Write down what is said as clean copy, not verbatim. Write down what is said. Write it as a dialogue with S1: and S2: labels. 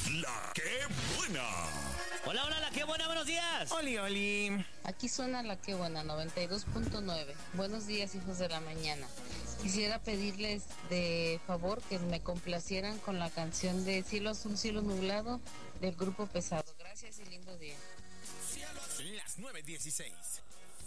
S1: La que buena.
S2: Hola, hola, la que buena, buenos días.
S3: Oli, oli.
S4: Aquí suena la que buena, 92.9. Buenos días, hijos de la mañana. Quisiera pedirles de favor que me complacieran con la canción de Cielo Azul, Cielo Nublado del Grupo Pesado. Gracias y lindo día.
S1: Las 9:16.